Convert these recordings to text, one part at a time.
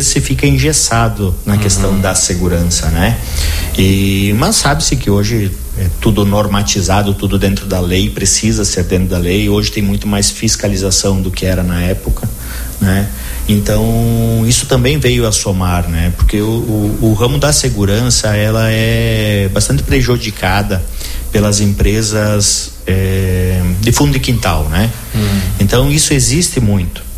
se fica engessado na questão da segurança, né? Mas sabe-se que hoje é tudo normatizado, tudo dentro da lei, precisa ser dentro da lei. Hoje tem muito mais fiscalização do que era na época, né? Então isso também veio a somar, né? Porque o ramo da segurança, ela é bastante prejudicada pelas empresas de fundo de quintal, né? Então isso existe muito.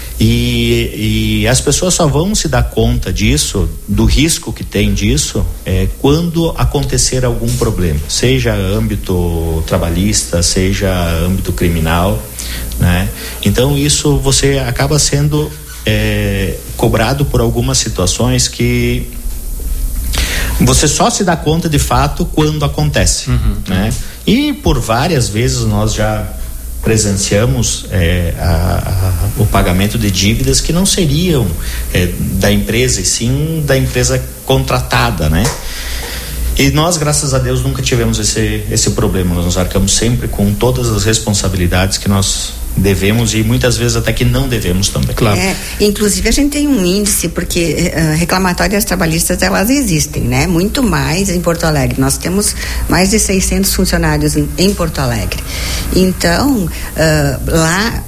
E as pessoas só vão se dar conta disso, do risco que tem disso, quando acontecer algum problema, seja âmbito trabalhista, seja âmbito criminal, né? Então isso você acaba sendo cobrado por algumas situações que você só se dá conta de fato quando acontece, né? E por várias vezes nós já presenciamos o pagamento de dívidas que não seriam da empresa, e sim da empresa contratada, né? E nós, graças a Deus, nunca tivemos esse problema. Nós nos arcamos sempre com todas as responsabilidades que nós devemos, e muitas vezes até que não devemos também. Claro. Inclusive a gente tem um índice, porque reclamatórias trabalhistas, elas existem, né? Muito mais em Porto Alegre. Nós temos mais de 600 funcionários em Porto Alegre. Então, lá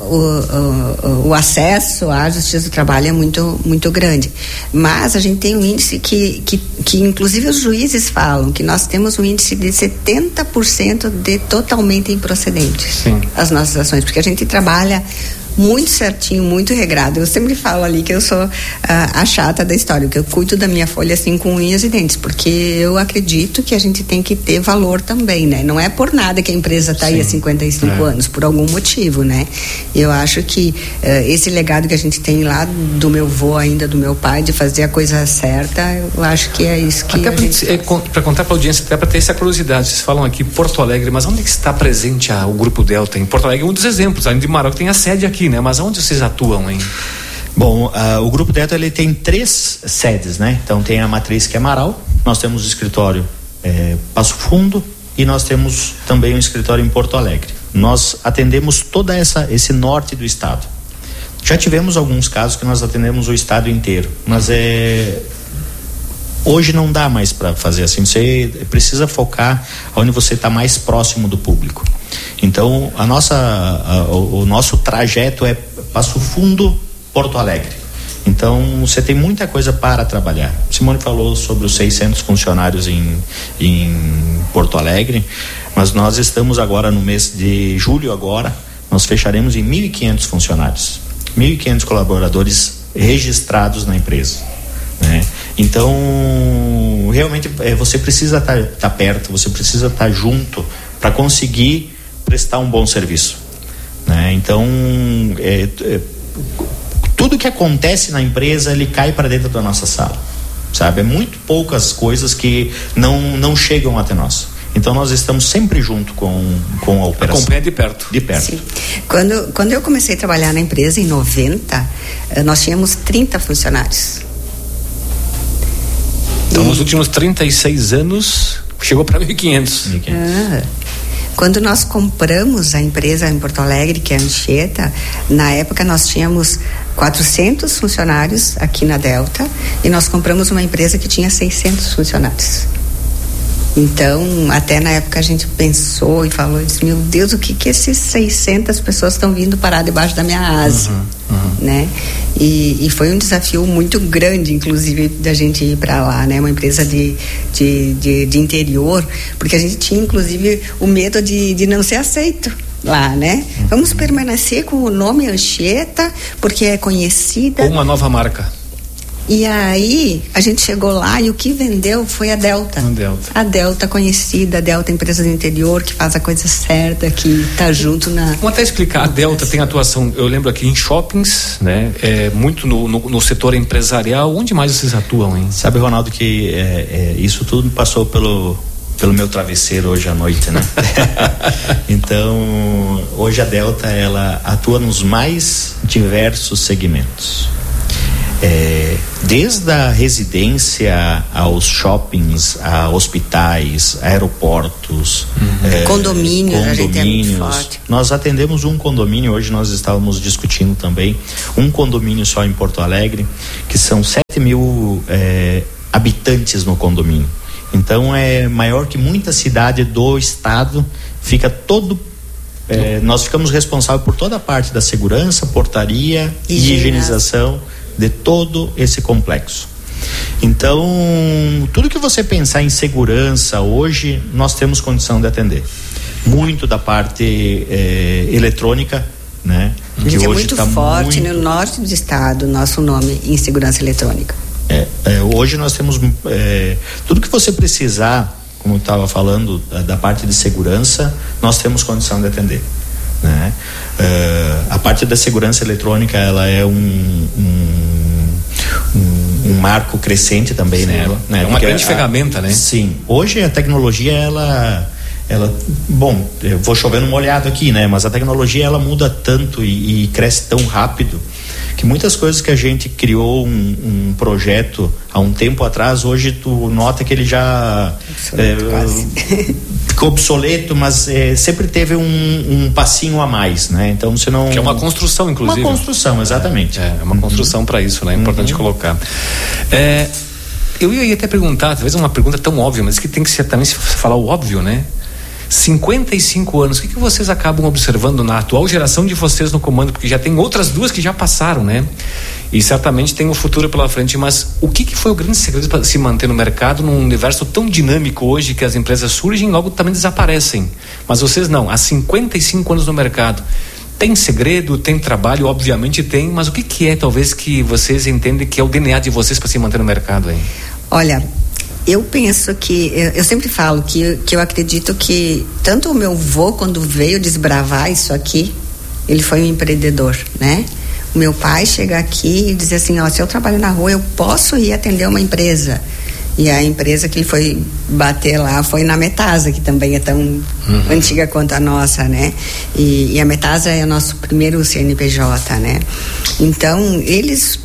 o acesso à Justiça do Trabalho é muito, muito grande. Mas a gente tem um índice que inclusive os juízes falam que nós temos um índice de 70% de totalmente improcedentes. Sim. As nossas ações, porque a gente trabalha muito certinho, muito regrado. Eu sempre falo ali que eu sou a chata da história, que eu cuido da minha folha assim com unhas e dentes, porque eu acredito que a gente tem que ter valor também, né? Não é por nada que a empresa está aí há 55 anos, por algum motivo, né? Eu acho que esse legado que a gente tem lá do meu avô, ainda do meu pai, de fazer a coisa certa, eu acho que é isso que para contar para a audiência, até para ter essa curiosidade. Vocês falam aqui Porto Alegre, mas onde é que está presente o Grupo Delta? Em Porto Alegre é um dos exemplos, além de Marau, tem a sede aqui, né? Mas onde vocês atuam, hein? Bom, o Grupo Delta, ele tem 3 sedes, né? Então tem a matriz, que é Marau, nós temos o escritório Passo Fundo, e nós temos também um escritório em Porto Alegre. Nós atendemos toda esse norte do estado. Já tivemos alguns casos que nós atendemos o estado inteiro, mas hoje não dá mais para fazer assim. Você precisa focar onde você está mais próximo do público. Então o nosso trajeto é Passo Fundo, Porto Alegre. Então você tem muita coisa para trabalhar. Simone falou sobre os 600 funcionários em Porto Alegre, mas nós estamos agora no mês de julho, nós fecharemos em 1.500 funcionários, 1.500 colaboradores registrados na empresa, né? Então realmente você precisa estar perto, você precisa estar junto para conseguir prestar um bom serviço, né? Então tudo que acontece na empresa, ele cai para dentro da nossa sala, sabe? É muito poucas coisas que não chegam até nós. Então nós estamos sempre junto com a operação. Acompanha de perto. De perto. Sim. Quando eu comecei a trabalhar na empresa em 90, nós tínhamos 30 funcionários. Então nos últimos 36 anos chegou para 1.500. Quando nós compramos a empresa em Porto Alegre, que é a Anchieta, na época nós tínhamos 400 funcionários aqui na Delta, e nós compramos uma empresa que tinha 600 funcionários. Então, até na época a gente pensou e falou, disse, meu Deus, o que esses 600 pessoas estão vindo parar debaixo da minha asa, né? E foi um desafio muito grande, inclusive, da gente ir para lá, né? Uma empresa de interior, porque a gente tinha, inclusive, o medo de não ser aceito lá, né? Vamos permanecer com o nome Anchieta, porque é conhecida. Ou uma nova marca. E aí, a gente chegou lá e o que vendeu foi a Delta. A Delta conhecida, a Delta empresa do interior, que faz a coisa certa, que tá junto na... Vamos até explicar, a Delta tem atuação, eu lembro aqui em shoppings, né? Muito no setor empresarial. Onde mais vocês atuam, hein? Sabe, Ronaldo, que isso tudo passou pelo meu travesseiro hoje à noite, né? Então, hoje a Delta, ela atua nos mais diversos segmentos. Desde a residência aos shoppings, a hospitais, aeroportos, condomínios, a gente é muito forte. Nós atendemos um condomínio, hoje nós estávamos discutindo também um condomínio só em Porto Alegre, que são 7 mil habitantes no condomínio. Então é maior que muita cidade do estado. Fica todo nós ficamos responsáveis por toda a parte da segurança, portaria e higienização de todo esse complexo. Então, tudo que você pensar em segurança hoje, nós temos condição de atender. Muito da parte eletrônica, né? Que hoje é muito forte no norte do estado, nosso nome em segurança eletrônica. Hoje nós temos tudo que você precisar, como eu estava falando, da parte de segurança, nós temos condição de atender, né? A parte da segurança eletrônica, ela é um marco crescente também, né? É uma grande ferramenta, né? Sim. Hoje a tecnologia, ela bom, eu vou chover no molhado aqui, né? Mas a tecnologia, ela muda tanto e cresce tão rápido que muitas coisas que a gente criou um projeto há um tempo atrás, hoje tu nota que ele já ficou obsoleto, mas sempre teve um passinho a mais, né? Então você não... Que é uma construção, inclusive. Uma construção, exatamente. É uma construção para isso, né? É importante colocar. Eu ia até perguntar, talvez uma pergunta tão óbvia, mas que tem que ser também se falar o óbvio, né? 55 anos, o que vocês acabam observando na atual geração de vocês no comando? Porque já tem outras duas que já passaram, né? E certamente tem o futuro pela frente, mas o que foi o grande segredo para se manter no mercado num universo tão dinâmico hoje, que as empresas surgem e logo também desaparecem? Mas vocês não, há 55 anos no mercado. Tem segredo, tem trabalho, obviamente tem, mas o que é talvez que vocês entendem que é o DNA de vocês para se manter no mercado aí? Olha, eu penso que, eu sempre falo que eu acredito que tanto o meu avô, quando veio desbravar isso aqui, ele foi um empreendedor, né? O meu pai chega aqui e diz assim, se eu trabalho na rua, eu posso ir atender uma empresa. E a empresa que ele foi bater lá foi na Metasa, que também é tão antiga quanto a nossa, né? E a Metasa é o nosso primeiro CNPJ, né? Então, eles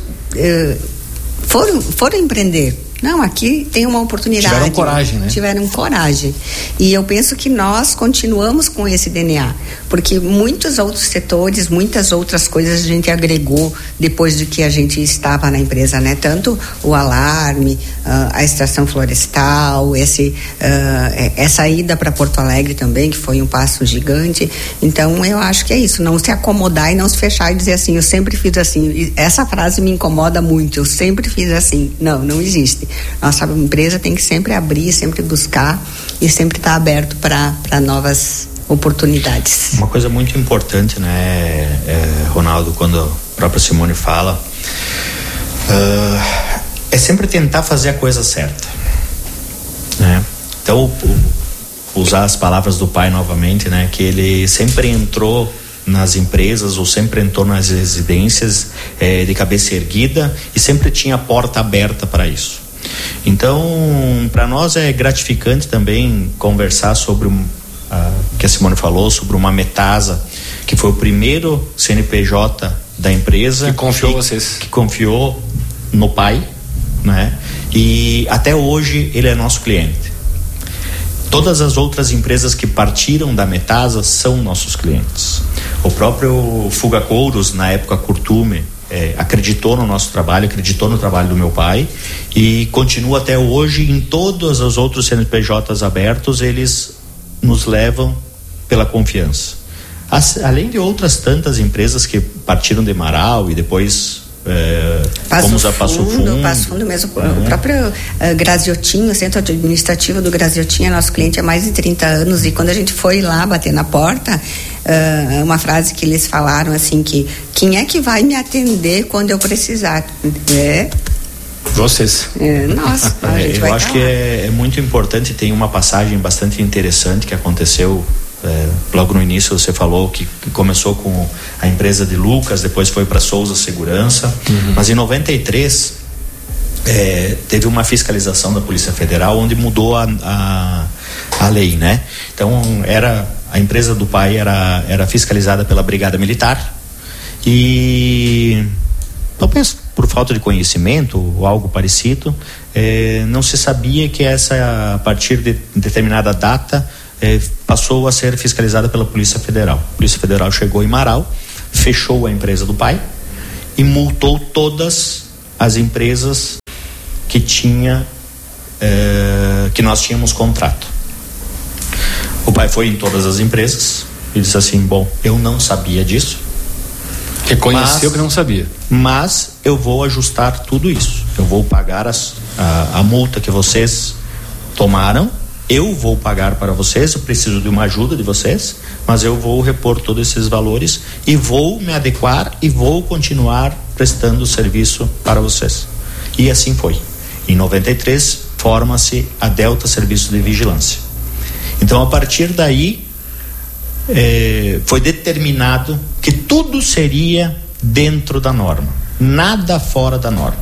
foram empreender. Não, aqui tem uma oportunidade. Tiveram coragem, né? Tiveram coragem. E eu penso que nós continuamos com esse DNA, porque muitos outros setores, muitas outras coisas a gente agregou depois de que a gente estava na empresa, né? Tanto o alarme, a extração florestal, essa ida para Porto Alegre também, que foi um passo gigante. Então, eu acho que é isso, não se acomodar e não se fechar e dizer assim, eu sempre fiz assim. E essa frase me incomoda muito, eu sempre fiz assim. Não existe. Nossa empresa tem que sempre abrir, sempre buscar e sempre estar aberto para novas oportunidades. Uma coisa muito importante, né, Ronaldo, quando a própria Simone fala, é sempre tentar fazer a coisa certa, né? Então, usar as palavras do pai novamente, né, que ele sempre entrou nas empresas ou sempre entrou nas residências de cabeça erguida e sempre tinha a porta aberta para isso. Então, para nós é gratificante também conversar sobre que a Simone falou, sobre uma Metasa, que foi o primeiro CNPJ da empresa que confiou vocês, que confiou no pai, né? E até hoje ele é nosso cliente. Todas as outras empresas que partiram da Metasa são nossos clientes. O próprio Fuga Couros, na época Curtume, acreditou no nosso trabalho, acreditou no trabalho do meu pai e continua até hoje. Em todos os outros CNPJs abertos, eles nos levam pela confiança. Além de outras tantas empresas que partiram de Marau e depois fomos a Passo Fundo mesmo, o próprio Graziotinho, o centro administrativo do Graziotinho é nosso cliente há mais de 30 anos e quando a gente foi lá bater na porta, uma frase que eles falaram assim, que quem é que vai me atender quando eu precisar? Vocês. Nós. Eu acho que é muito importante. Tem uma passagem bastante interessante que aconteceu logo no início. Você falou que começou com a empresa de Lucas, depois foi para Souza Segurança, mas em 93 teve uma fiscalização da Polícia Federal onde mudou a lei, né? Então a empresa do pai era fiscalizada pela Brigada Militar e talvez por falta de conhecimento ou algo parecido, não se sabia que a partir de determinada data passou a ser fiscalizada pela Polícia Federal. A Polícia Federal chegou em Marau, fechou a empresa do pai e multou todas as empresas que nós tínhamos contrato. O pai foi em todas as empresas e disse assim: bom, eu não sabia disso. Reconheceu que não sabia. Mas eu vou ajustar tudo isso. Eu vou pagar a multa que vocês tomaram. Eu vou pagar para vocês. Eu preciso de uma ajuda de vocês, mas eu vou repor todos esses valores e vou me adequar e vou continuar prestando serviço para vocês. E assim foi. Em 93 forma-se a Delta Serviço de Vigilância. Então, a partir daí foi determinado que tudo seria dentro da norma, nada fora da norma.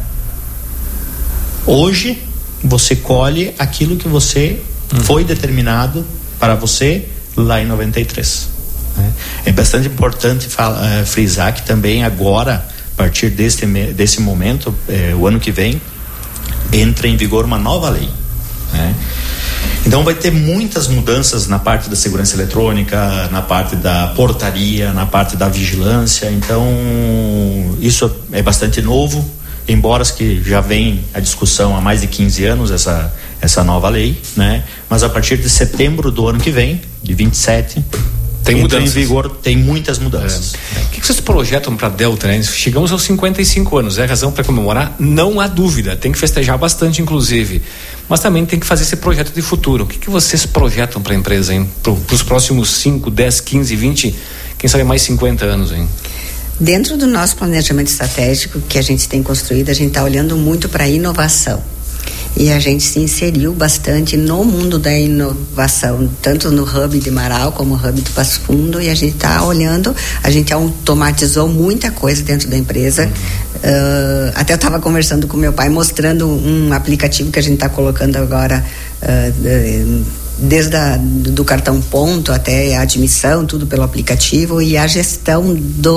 Hoje você colhe aquilo que você foi determinado para você lá em 93. É bastante importante frisar que também agora, a partir desse momento, o ano que vem, entra em vigor uma nova lei, né? Então vai ter muitas mudanças na parte da segurança eletrônica, na parte da portaria, na parte da vigilância. Então isso é bastante novo, embora que já vem a discussão há mais de 15 anos essa nova lei, né? Mas a partir de setembro do ano que vem, de 27, tem mudanças. Em vigor, tem muitas mudanças. O que vocês projetam para a Delta, né? Chegamos aos 55 anos, é razão para comemorar, não há dúvida, tem que festejar bastante, inclusive, mas também tem que fazer esse projeto de futuro. O que vocês projetam para a empresa, hein? Para os próximos 5, 10, 15, 20, quem sabe mais 50 anos, hein? Dentro do nosso planejamento estratégico que a gente tem construído, a gente está olhando muito para a inovação. E a gente se inseriu bastante no mundo da inovação, tanto no Hub de Marau como no Hub do Passo Fundo, e a gente está olhando, a gente automatizou muita coisa dentro da empresa. Até eu estava conversando com meu pai, mostrando um aplicativo que a gente está colocando agora, desde do cartão ponto até a admissão, tudo pelo aplicativo, e a gestão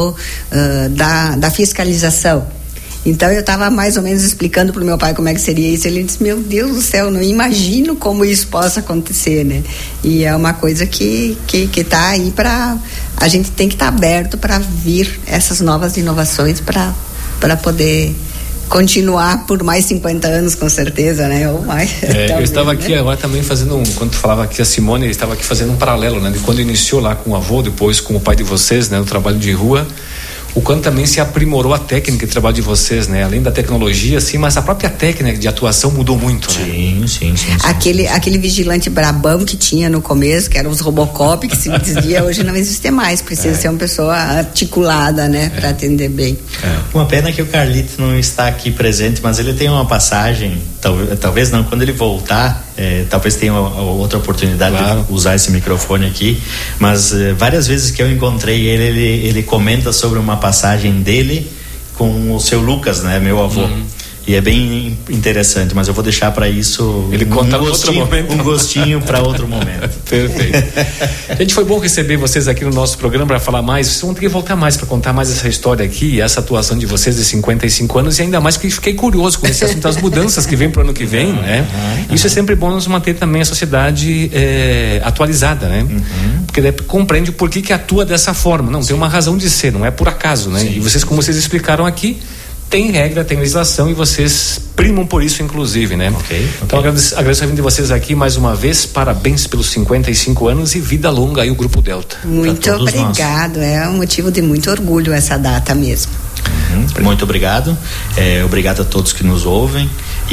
da fiscalização. Então eu estava mais ou menos explicando para o meu pai como é que seria isso. Ele disse: meu Deus do céu, não imagino como isso possa acontecer, né? E é uma coisa que está aí para... A gente tem que estar aberto para vir essas novas inovações para poder continuar por mais 50 anos, com certeza, né? Ou mais. Talvez, eu estava aqui agora também fazendo quando tu falava aqui, a Simone estava aqui fazendo um paralelo, né? De quando iniciou lá com o avô, depois com o pai de vocês, né? No trabalho de rua. O quanto também se aprimorou a técnica de trabalho de vocês, né? Além da tecnologia, sim, mas a própria técnica de atuação mudou muito, né? Sim. Aquele vigilante brabão que tinha no começo, que eram os Robocop, que se dizia, hoje não existe mais. Precisa ser uma pessoa articulada, né? Para atender bem. Uma pena que o Carlito não está aqui presente, mas ele tem uma passagem, talvez não, quando ele voltar, talvez tenha outra oportunidade de usar esse microfone aqui, mas várias vezes que eu encontrei ele comenta sobre uma passagem dele com o seu Lucas, né, meu avô. E é bem interessante, mas eu vou deixar para isso ele conta outro momento. Um gostinho para outro momento. Perfeito. Gente, foi bom receber vocês aqui no nosso programa para falar mais. Vocês vão ter que voltar mais para contar mais essa história aqui, essa atuação de vocês de 55 anos, e ainda mais que fiquei curioso com esse assunto das mudanças que vem para o ano que vem, né? Isso é sempre bom nos manter também a sociedade atualizada, né? Porque daí compreende o porquê que atua dessa forma. Não, tem uma razão de ser, não é por acaso, né? E vocês, como vocês explicaram aqui, tem regra, tem legislação e vocês primam por isso, inclusive, né? Então agradeço a vinda de vocês aqui mais uma vez, parabéns pelos 55 anos e vida longa aí o Grupo Delta. Muito obrigado, é um motivo de muito orgulho essa data mesmo. Muito obrigado, obrigado a todos que nos ouvem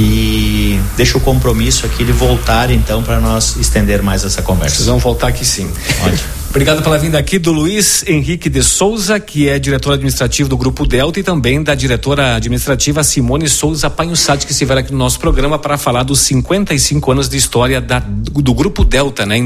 e deixo o compromisso aqui de voltar então para nós estender mais essa conversa. Vocês vão voltar aqui sim. Ótimo. Obrigado pela vinda aqui do Luiz Henrique de Souza, que é diretor administrativo do Grupo Delta, e também da diretora administrativa Simone Souza Panhussati, que estiver aqui no nosso programa para falar dos 55 anos de história do Grupo Delta, né, em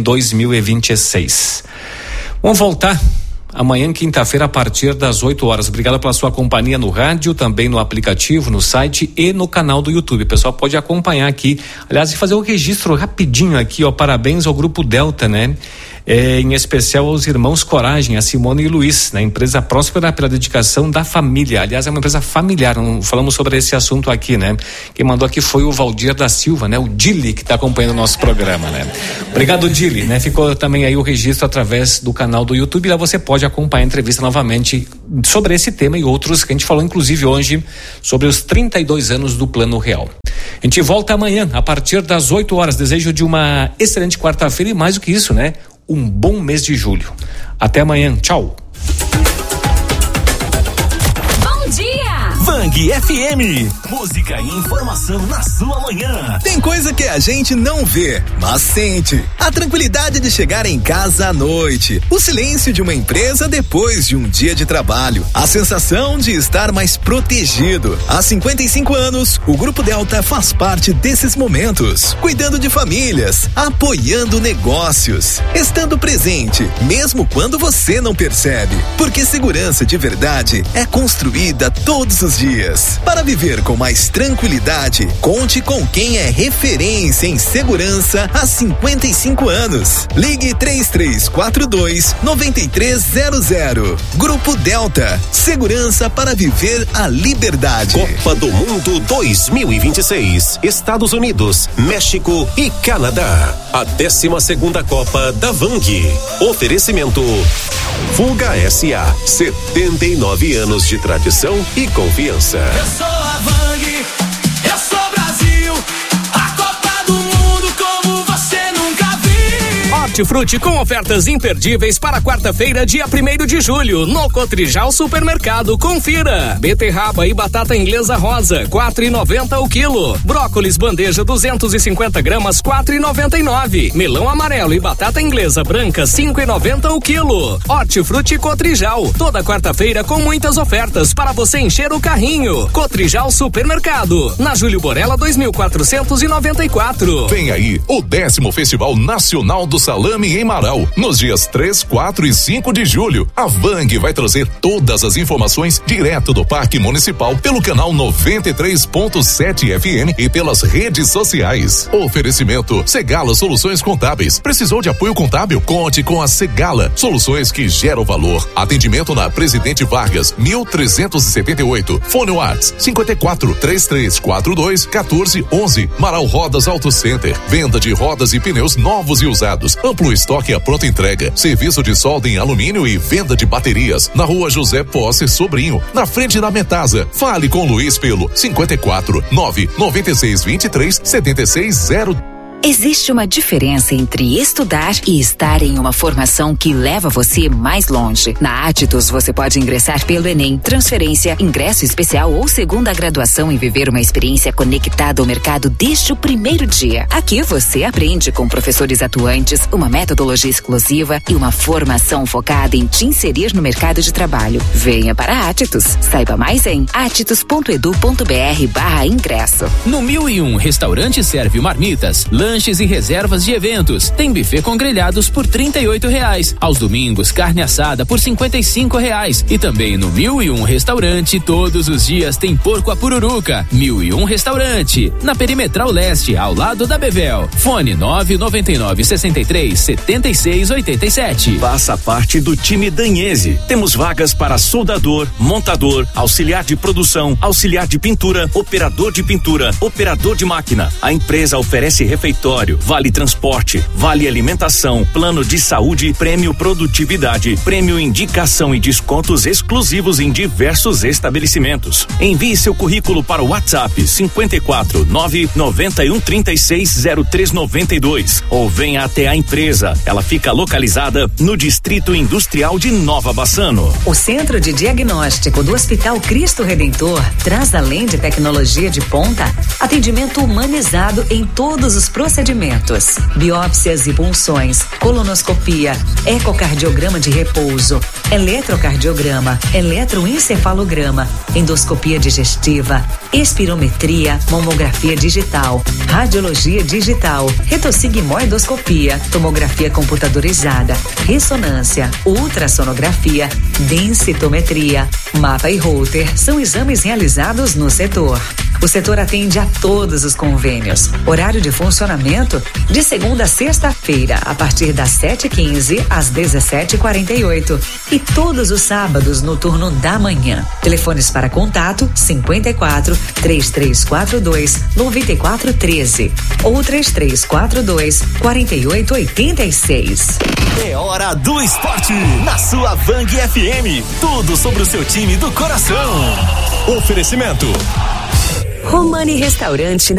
2026. Vamos voltar amanhã, quinta-feira, a partir das 8 horas. Obrigado pela sua companhia no rádio, também no aplicativo, no site e no canal do YouTube. O pessoal pode acompanhar aqui, aliás, e fazer o registro rapidinho aqui, ó, parabéns ao Grupo Delta, né? em especial aos irmãos Coragem, a Simone e Luiz, na empresa próspera pela dedicação da família. Aliás, é uma empresa familiar, não falamos sobre esse assunto aqui, né? Quem mandou aqui foi o Valdir da Silva, né? O Dili, que está acompanhando o nosso programa, né? Obrigado, Dili, né? Ficou também aí o registro através do canal do YouTube, lá você pode acompanhar a entrevista novamente sobre esse tema e outros que a gente falou, inclusive hoje, sobre os 32 anos do Plano Real. A gente volta amanhã, a partir das 8 horas. Desejo de uma excelente quarta-feira e mais do que isso, né? Um bom mês de julho. Até amanhã. Tchau. Bom dia! Vang FM. Música e informação na sua manhã. Tem coisa que a gente não vê, mas sente. A tranquilidade de chegar em casa à noite. O silêncio de uma empresa depois de um dia de trabalho. A sensação de estar mais protegido. Há 55 anos, o Grupo Delta faz parte desses momentos. Cuidando de famílias, apoiando negócios, estando presente, mesmo quando você não percebe. Porque segurança de verdade é construída todos os dias. Para viver com mais tranquilidade, conte com quem é referência em segurança há 55 anos. Ligue 3342-9300. Grupo Delta. Segurança para viver a liberdade. Copa do Mundo 2026. Estados Unidos, México e Canadá. A 12ª Copa da Vang. Oferecimento Fuga SA. 79 anos de tradição e confiança. Eu sou a Vang, eu sou Brasil, a Copa do Mundo como você nunca viu. Hortifruti com ofertas imperdíveis para quarta-feira, dia 1º de julho, no Cotrijal Supermercado. Confira. Beterraba e batata inglesa rosa, 4,90 o quilo. Brócolis bandeja 250 gramas, 4,99. Melão amarelo e batata inglesa branca, 5,90 o quilo. Hortifruti Cotrijal, toda quarta-feira com muitas ofertas para você encher o carrinho. Cotrijal Supermercado, na Júlio Borella 2494. Vem aí o 10º Festival Nacional do Salame em Marau, nos dias 3, 4 e 5 de julho. A Vang vai trazer todas as informações direto do Parque Municipal pelo canal 93.7 FM e pelas redes sociais. Oferecimento Segala Soluções Contábeis. Precisou de apoio contábil? Conte com a Segala. Soluções que geram valor. Atendimento na Presidente Vargas, 1378. Fone Whats 54 3342 1411. Marau Rodas Auto Center. Venda de rodas e pneus novos e usados. Amplo estoque à pronta entrega. Serviço de solda em alumínio e venda de baterias. Na Rua José Posse Sobrinho, na frente da Metasa. Fale com Luiz pelo 54 996 23 76 Existe uma diferença entre estudar e estar em uma formação que leva você mais longe. Na Attitus, você pode ingressar pelo Enem, transferência, ingresso especial ou segunda graduação e viver uma experiência conectada ao mercado desde o primeiro dia. Aqui você aprende com professores atuantes, uma metodologia exclusiva e uma formação focada em te inserir no mercado de trabalho. Venha para a Attitus. Saiba mais em attitus.edu.br/ingresso. No 1001 Restaurante serve marmitas, lanches e reservas de eventos. Tem buffet com grelhados por R$38. Aos domingos, carne assada por R$55. E também no 1001 Restaurante, todos os dias tem porco à pururuca. 1001 Restaurante, na Perimetral Leste, ao lado da Bevel. Fone 999-63-7687. Faça parte do time Danhese. Temos vagas para soldador, montador, auxiliar de produção, auxiliar de pintura, operador de máquina. A empresa oferece refeitório, vale transporte, vale alimentação, plano de saúde, prêmio produtividade, prêmio indicação e descontos exclusivos em diversos estabelecimentos. Envie seu currículo para o WhatsApp 54 991 36 0392 ou venha até a empresa. Ela fica localizada no Distrito Industrial de Nova Bassano. O Centro de Diagnóstico do Hospital Cristo Redentor traz, além de tecnologia de ponta, atendimento humanizado em todos os procedimentos. Biópsias e punções, colonoscopia, ecocardiograma de repouso, eletrocardiograma, eletroencefalograma, endoscopia digestiva, espirometria, mamografia digital, radiologia digital, retossigmoidoscopia, tomografia computadorizada, ressonância, ultrassonografia, densitometria, mapa e Holter são exames realizados no setor. O setor atende a todos os convênios. Horário de funcionamento de segunda a sexta-feira, a partir das 7h15 às 17h48. E todos os sábados no turno da manhã. Telefones para contato 54 3342 9413 ou 3342 4886. É hora do esporte na sua Vang FM. Tudo sobre o seu time do coração. Oferecimento Romani Restaurante